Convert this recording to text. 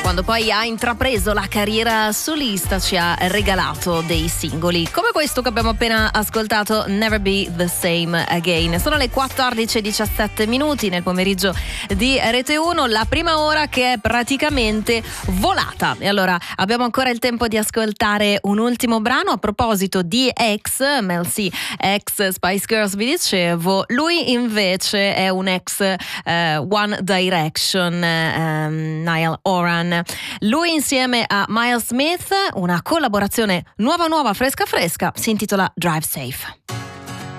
quando poi ha intrapreso la carriera solista ci ha regalato dei singoli come questo che abbiamo appena ascoltato, Never Be the Same Again. Sono le 14:17 nel pomeriggio di Rete 1, la prima ora che è praticamente volata, e allora abbiamo ancora il tempo di ascoltare un ultimo brano. A proposito di Mel C, ex Spice Girls, vi dicevo, lui invece è un ex One Direction, Niall Horan. Lui insieme a Miles Smith, una collaborazione nuova fresca, si intitola Drive Safe.